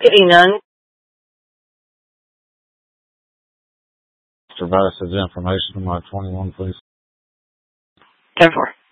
Getting none. Mr. Bass's information, number 21, please. 10-4.